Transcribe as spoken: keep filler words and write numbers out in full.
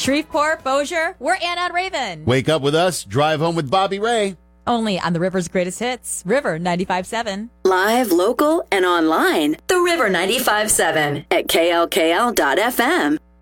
Shreveport, Bossier, we're Ann on Raven. Wake up with us, drive home with Bobby Ray. Only on the River's greatest hits, River ninety-five point seven. Live, local, and online. The River ninety-five point seven at K L K L dot F M.